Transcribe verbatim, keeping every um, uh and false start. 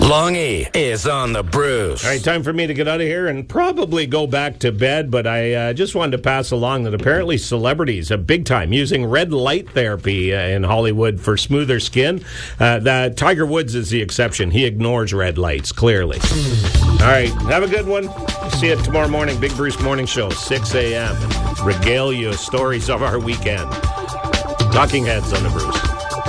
Longy is on the Bruce. All right, time for me to get out of here and probably go back to bed, but I uh, just wanted to pass along that apparently celebrities are big time using red light therapy uh, in Hollywood for smoother skin. Uh, that Tiger Woods is the exception. He ignores red lights, clearly. All right, have a good one. See you tomorrow morning, Big Bruce Morning Show, six a.m. Regale you stories of our weekend. Talking Heads on the Bruce.